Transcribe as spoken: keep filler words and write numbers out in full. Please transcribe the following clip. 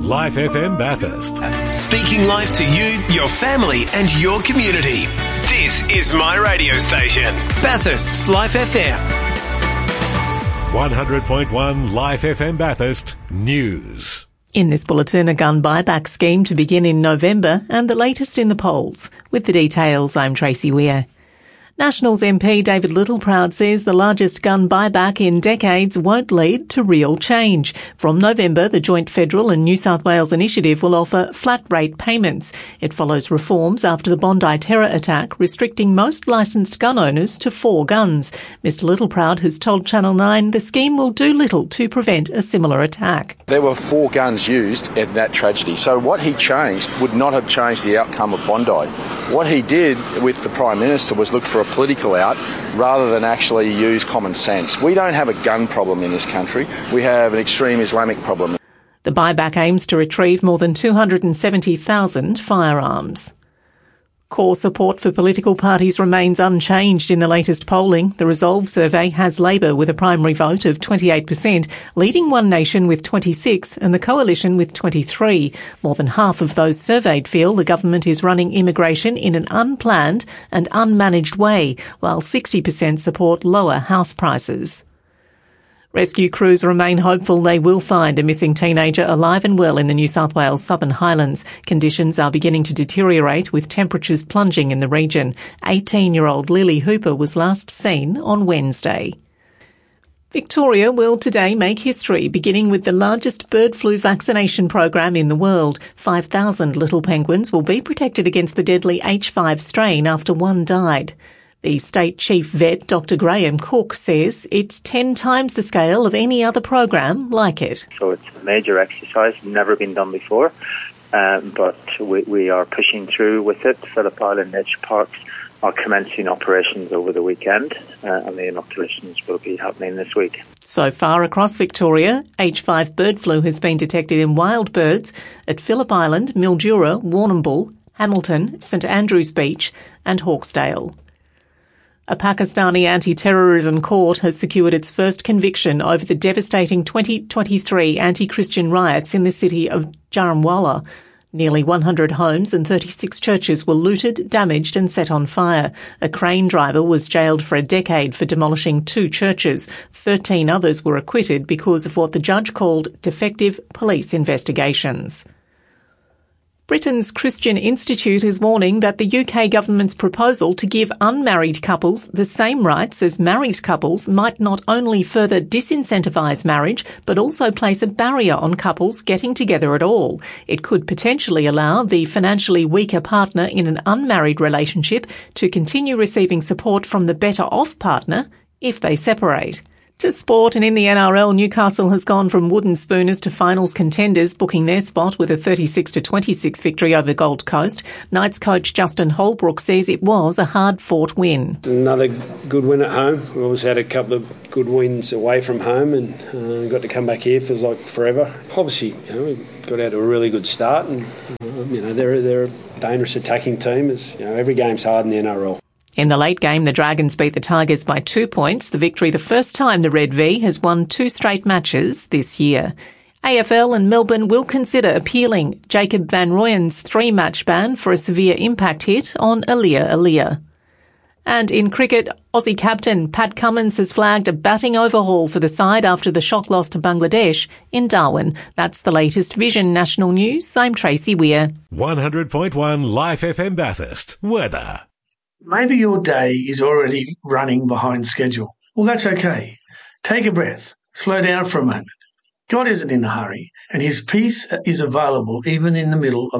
Life F M Bathurst. Speaking life to you, your family and your community. This is my radio station, Bathurst's Life F M. one hundred point one Life F M Bathurst News. In this bulletin, a gun buyback scheme to begin in November and the latest in the polls. With the details, I'm Tracy Weir. Nationals M P David Littleproud says the largest gun buyback in decades won't lead to real change. From November, the joint federal and New South Wales initiative will offer flat rate payments. It follows reforms after the Bondi terror attack, restricting most licensed gun owners to four guns. Mister Littleproud has told Channel nine the scheme will do little to prevent a similar attack. There were four guns used in that tragedy, so what he changed would not have changed the outcome of Bondi. What he did with the Prime Minister was look for a political out rather than actually use common sense. We don't have a gun problem in this country. We have an extreme Islamic problem. The buyback aims to retrieve more than two hundred seventy thousand firearms. Core support for political parties remains unchanged in the latest polling. The Resolve survey has Labor with a primary vote of twenty-eight percent, leading One Nation with twenty-six and the Coalition with twenty-three. More than half of those surveyed feel the government is running immigration in an unplanned and unmanaged way, while sixty percent support lower house prices. Rescue crews remain hopeful they will find a missing teenager alive and well in the New South Wales Southern Highlands. Conditions are beginning to deteriorate with temperatures plunging in the region. eighteen-year-old Lily Hooper was last seen on Wednesday. Victoria will today make history, beginning with the largest bird flu vaccination program in the world. five thousand little penguins will be protected against the deadly H five strain after one died. The state chief vet, Doctor Graham Cook, says it's ten times the scale of any other program like it. So it's a major exercise, never been done before, um, but we, we are pushing through with it. Phillip Island Nature Parks are commencing operations over the weekend, uh, and the inoculations will be happening this week. So far across Victoria, H five bird flu has been detected in wild birds at Phillip Island, Mildura, Warrnambool, Hamilton, St Andrews Beach and Hawkesdale. A Pakistani anti-terrorism court has secured its first conviction over the devastating twenty twenty-three anti-Christian riots in the city of Jaranwala. Nearly one hundred homes and thirty-six churches were looted, damaged and set on fire. A crane driver was jailed for a decade for demolishing two churches. Thirteen others were acquitted because of what the judge called defective police investigations. Britain's Christian Institute is warning that the U K government's proposal to give unmarried couples the same rights as married couples might not only further disincentivise marriage, but also place a barrier on couples getting together at all. It could potentially allow the financially weaker partner in an unmarried relationship to continue receiving support from the better off partner if they separate. To sport, and in the N R L, Newcastle has gone from wooden spooners to finals contenders, booking their spot with a thirty-six to twenty-six victory over Gold Coast. Knights coach Justin Holbrook says it was a hard-fought win. Another good win at home. We always had a couple of good wins away from home and uh, got to come back here. Feels like forever. Obviously, you know, we got out to a really good start, and uh, you know they're they're a dangerous attacking team. As you know, every game's hard in the N R L. In the late game, the Dragons beat the Tigers by two points. The victory the first time the Red V has won two straight matches this year. A F L and Melbourne will consider appealing Jacob Van Rooyen's three-match ban for a severe impact hit on Aliir Aliir. And in cricket, Aussie captain Pat Cummins has flagged a batting overhaul for the side after the shock loss to Bangladesh in Darwin. That's the latest Vision National News. I'm Tracy Weir. one hundred point one Life F M Bathurst. Weather. Maybe your day is already running behind schedule. Well, that's okay. Take a breath. Slow down for a moment. God isn't in a hurry, and his peace is available even in the middle of